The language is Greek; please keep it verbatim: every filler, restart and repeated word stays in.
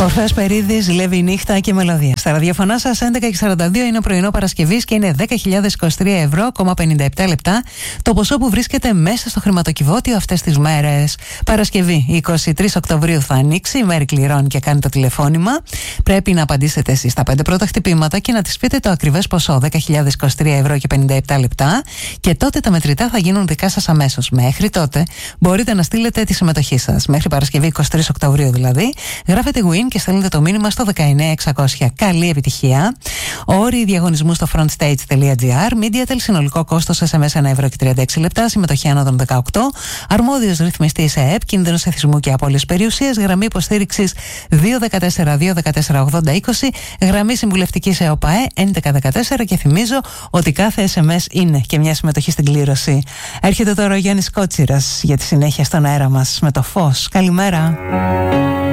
Ορφέας Περίδης, ζηλεύει η νύχτα και μελωδία. Στα ραδιοφωνά σας έντεκα και σαράντα δύο είναι πρωινό Παρασκευής και είναι δέκα χιλιάδες είκοσι τρία ευρώ, πενήντα επτά λεπτά το ποσό που βρίσκεται μέσα στο χρηματοκιβώτιο αυτές τις μέρες. Παρασκευή εικοστή τρίτη Οκτωβρίου θα ανοίξει, η μέρη κληρώνει και κάνει το τηλεφώνημα. Πρέπει να απαντήσετε εσείς στα πέντε πρώτα χτυπήματα και να της πείτε το ακριβές ποσό, δέκα χιλιάδες είκοσι τρία ευρώ και πενήντα επτά λεπτά, και τότε τα μετρητά θα γίνουν δικά σας αμέσως. Μέχρι τότε μπορείτε να στείλετε τη συμμετοχή σας. Μέχρι Παρασκευή εικοστή τρίτη Οκτωβρίου δηλαδή, γράφετε win και στέλνετε το μήνυμα στο δεκαεννιά εξακόσια. Καλή επιτυχία. Όροι διαγωνισμού στο frontstage.gr. Mediatel, συνολικό κόστος ες εμ ες ένα ευρώ και τριάντα έξι λεπτά. Συμμετοχή άνω των δεκαοκτώ. Αρμόδιος ρυθμιστής ΕΕΠ. Κίνδυνος εθισμού και απώλειας περιουσίας. Γραμμή υποστήριξης δύο ένα τέσσερα δύο ένα τέσσερα ογδόντα είκοσι. Γραμμή συμβουλευτικής ΕΟΠΑΕ έντεκα δεκατέσσερα. Και θυμίζω ότι κάθε ες εμ ες είναι και μια συμμετοχή στην κλήρωση. Έρχεται τώρα ο Γιάννης Κότσιρας για τη συνέχεια στον αέρα μας με το φως. Καλημέρα.